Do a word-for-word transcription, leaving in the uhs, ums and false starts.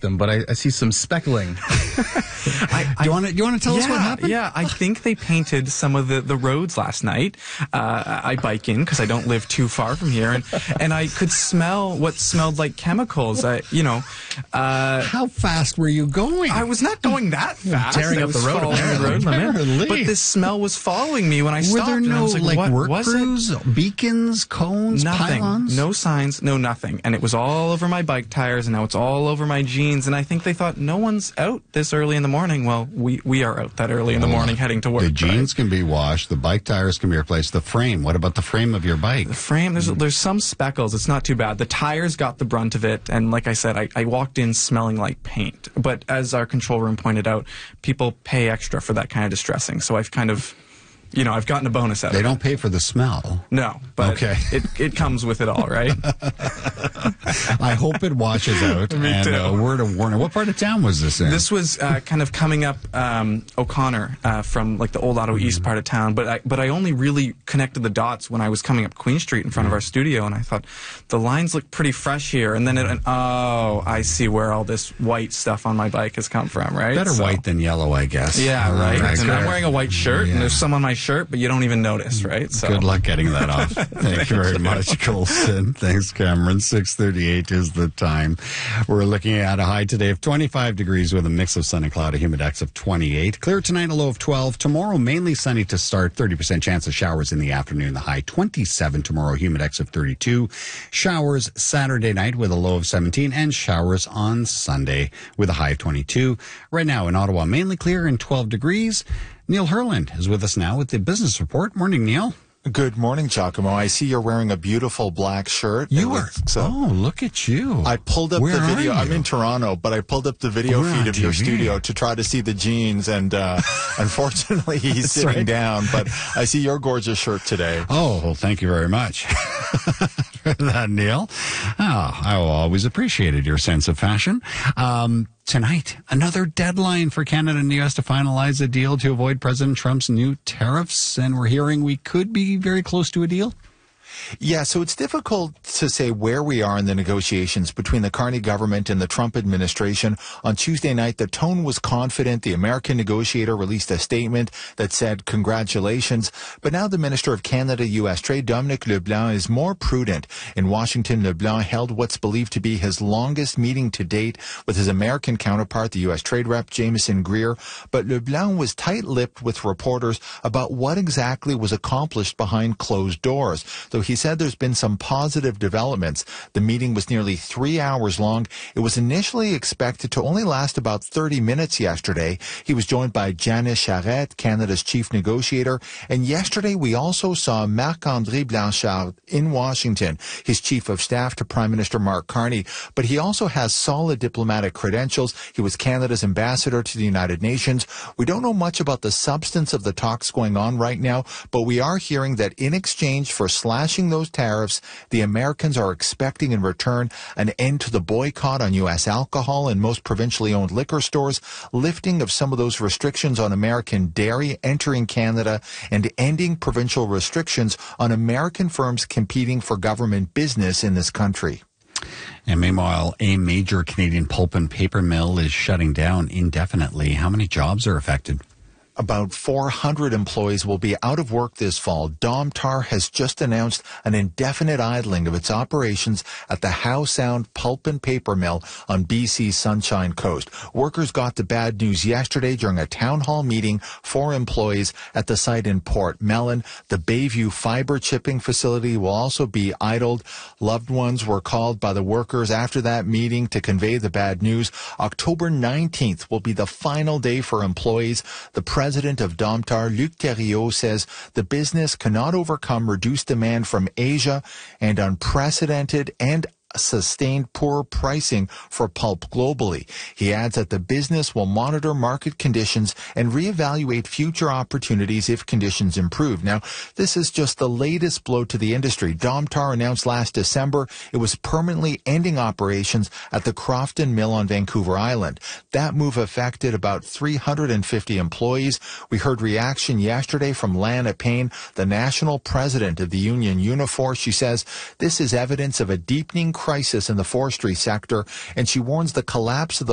them, but I, I see some speckling. I, do you want to? Do you want to tell yeah, us what happened? Yeah, I think they painted some of the, the roads last night. Uh, I bike in because I don't live too far from here, and and I could smell what smelled like chemicals. I, you know, uh, how fast were you going? I was not going that fast. Tearing up the road, the road limit, Apparently. but this smell was following me when I Were stopped. there and I no was like, like what work was crews, it? beacons, cones, Nothing. pylons? No signs, no nothing. And it was all over my bike tires, and now it's all over my jeans. And I think they thought, no one's out this early in the morning. Well, we, we are out that early in the morning heading to work. The jeans right? can be washed. The bike tires can be replaced. The frame. What about the frame of your bike? The frame, there's, there's some speckles. It's not too bad. The tires got the brunt of it. And like I said, I, I walked in smelling like paint. But as our control room pointed out, people pay extra for that kind of distressing. So I've kind of... You know, I've gotten a bonus out They of it. don't pay for the smell. No, but okay. it, it comes with it all, right? I hope it washes out. Me and too. a word of warning. What part of town was this in? This was uh, kind of coming up um, O'Connor uh, from like the Old Ottawa East part of town, but I, but I only really connected the dots when I was coming up Queen Street in front of our studio, and I thought the lines look pretty fresh here. And then it, and, oh, I see where all this white stuff on my bike has come from, right? Better So- white than yellow, I guess. Yeah, right. Uh, And I'm wearing a white shirt, Yeah. and there's some on my shirt, but you don't even notice, right? So Good luck getting that off. Thank you very much, Colson. Thanks, Cameron. six thirty-eight is the time. We're looking at a high today of twenty-five degrees with a mix of sun and cloud, a humidex of twenty-eight. Clear tonight, a low of twelve. Tomorrow, mainly sunny to start. thirty percent chance of showers in the afternoon. The high twenty-seven tomorrow, humidex of thirty-two. Showers Saturday night with a low of seventeen, and showers on Sunday with a high of twenty-two. Right now in Ottawa, mainly clear and twelve degrees. Neil Herland is with us now with the business report. Morning, Neil. Good morning, Giacomo. I see you're wearing a beautiful black shirt. You It are. looks, uh, Oh, look at you. I pulled up Where the video. are I'm you? in Toronto, but I pulled up the video We're feed on of your T V. studio to try to see the jeans, and uh, unfortunately, he's sitting right. down. But I see your gorgeous shirt today. Oh, well, thank you very much for that, Neil. Oh, I always appreciated your sense of fashion. Um, tonight, another deadline for Canada and the U S to finalize a deal to avoid President Trump's new tariffs, and we're hearing we could be very close to a deal. Yeah, so it's difficult to say where we are in the negotiations between the Carney government and the Trump administration. On Tuesday night, the tone was confident. The American negotiator released a statement that said, congratulations. But now the Minister of Canada U S Trade, Dominic LeBlanc, is more prudent. In Washington, LeBlanc held what's believed to be his longest meeting to date with his American counterpart, the U S Trade Rep, Jameson Greer. But LeBlanc was tight-lipped with reporters about what exactly was accomplished behind closed doors. Though he said there's been some positive developments. The meeting was nearly three hours long. It was initially expected to only last about thirty minutes yesterday. He was joined by Janice Charette, Canada's chief negotiator. And yesterday we also saw Marc-André Blanchard in Washington, his chief of staff to Prime Minister Mark Carney. But he also has solid diplomatic credentials. He was Canada's ambassador to the United Nations. We don't know much about the substance of the talks going on right now, but we are hearing that in exchange for slashing those tariffs, the Americans are expecting in return an end to the boycott on U S alcohol and most provincially owned liquor stores, lifting of some of those restrictions on American dairy entering Canada, and ending provincial restrictions on American firms competing for government business in this country. And meanwhile, a major Canadian pulp and paper mill is shutting down indefinitely. How many jobs are affected? About four hundred employees will be out of work this fall. Domtar has just announced an indefinite idling of its operations at the Howe Sound Pulp and Paper Mill on B C's Sunshine Coast. Workers got the bad news yesterday during a town hall meeting for employees at the site in Port Mellon. The Bayview fiber chipping facility will also be idled. Loved ones were called by the workers after that meeting to convey the bad news. October nineteenth will be the final day for employees. The president of Domtar, Luc Thériault, says the business cannot overcome reduced demand from Asia and unprecedented and sustained poor pricing for pulp globally. He adds that the business will monitor market conditions and reevaluate future opportunities if conditions improve. Now, this is just the latest blow to the industry. Domtar announced last December it was permanently ending operations at the Crofton Mill on Vancouver Island. That move affected about three hundred fifty employees. We heard reaction yesterday from Lana Payne, the national president of the union Unifor. She says this is evidence of a deepening crisis in the forestry sector, and she warns the collapse of the